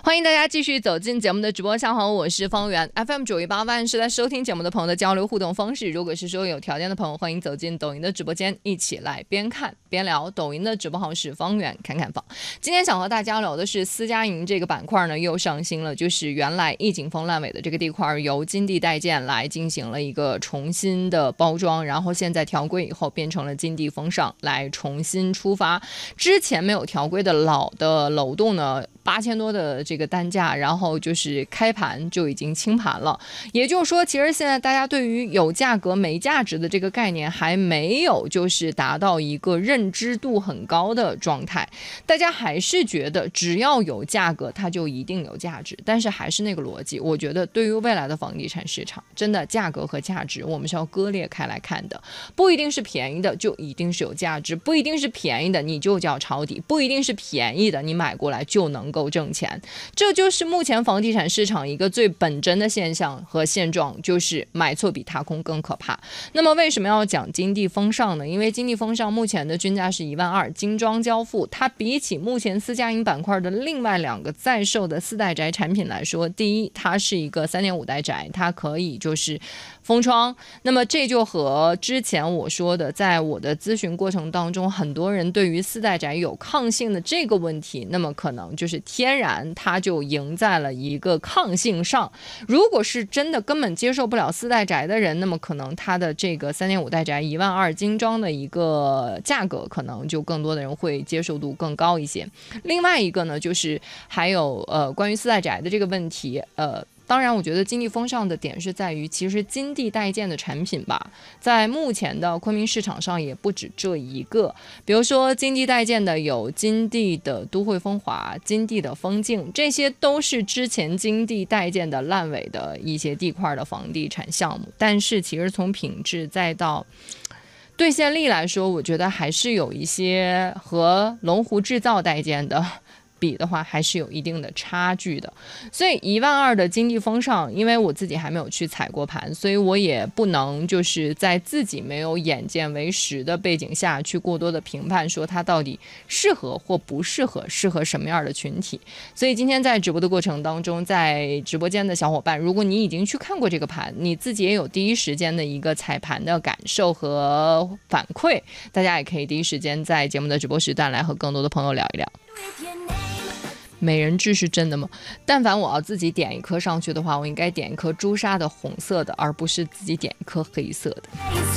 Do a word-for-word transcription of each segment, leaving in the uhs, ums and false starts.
欢迎大家继续走进节目的直播现场，我是方圆 F M 九一八万是在收听节目的朋友的交流互动方式。如果是说有条件的朋友，欢迎走进抖音的直播间，一起来边看边聊。抖音的直播号是方圆看看房。今天想和大家聊的是私家营这个板块呢又上新了，就是原来义景峰烂尾的这个地块由金地代建来进行了一个重新的包装，然后现在调规以后变成了金地峰上来重新出发。之前没有调规的老的楼栋呢，八千多的这个单价，然后就是开盘就已经清盘了。也就是说，其实现在大家对于有价格没价值的这个概念还没有就是达到一个认知度很高的状态，大家还是觉得只要有价格它就一定有价值。但是还是那个逻辑，我觉得对于未来的房地产市场，真的价格和价值我们是要割裂开来看的，不一定是便宜的就一定是有价值，不一定是便宜的你就叫抄底，不一定是便宜的你买过来就能够挣钱。这就是目前房地产市场一个最本真的现象和现状，就是买错比踏空更可怕。那么为什么要讲金地峰上呢？因为金地峰上目前的均价是一万二，精装交付，它比起目前私家营板块的另外两个在售的四代宅产品来说，第一，它是一个三点五代宅，它可以就是封窗。那么这就和之前我说的，在我的咨询过程当中，很多人对于四代宅有抗性的这个问题，那么可能就是天然它就赢在了一个抗性上。如果是真的根本接受不了四代宅的人，那么可能它的这个三点五代宅一万二精装的一个价格，可能就更多的人会接受度更高一些。另外一个呢，就是还有呃关于四代宅的这个问题，呃。当然我觉得金地峰上的点是在于，其实金地代建的产品吧，在目前的昆明市场上也不止这一个。比如说金地代建的有金地的都会风华、金地的风境，这些都是之前金地代建的烂尾的一些地块的房地产项目。但是其实从品质再到兑现力来说，我觉得还是有一些和龙湖制造代建的比的话还是有一定的差距的。所以一万二的金地峰上，因为我自己还没有去踩过盘，所以我也不能就是在自己没有眼见为实的背景下去过多的评判说它到底适合或不适合，适合什么样的群体。所以今天在直播的过程当中，在直播间的小伙伴，如果你已经去看过这个盘，你自己也有第一时间的一个踩盘的感受和反馈，大家也可以第一时间在节目的直播时段来和更多的朋友聊一聊。美人痣是真的吗？但凡我要自己点一颗上去的话，我应该点一颗朱砂的红色的，而不是自己点一颗黑色的。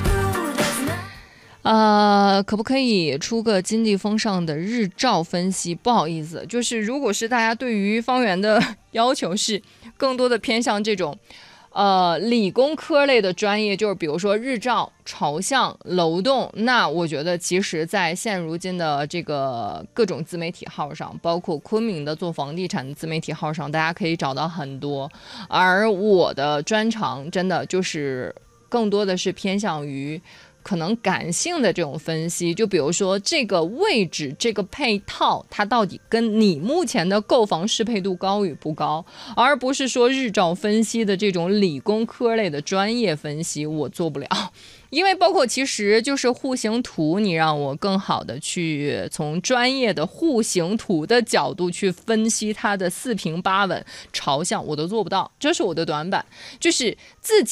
呃，可不可以出个金地峰上的日照分析？不好意思，就是如果是大家对于方圆的要求是更多的偏向这种呃，理工科类的专业，就是比如说日照、朝向、楼栋，那我觉得其实在现如今的这个各种自媒体号上，包括昆明的做房地产的自媒体号上，大家可以找到很多。而我的专长真的就是更多的是偏向于可能感性的这种分析，就比如说这个位置这个配套它到底跟你目前的购房适配度高与不高，而不是说日照分析的这种理工科类的专业分析，我做不了。因为包括其实就是户型图，你让我更好的去从专业的户型图的角度去分析它的四平八稳朝向，我都做不到，这是我的短板，就是自己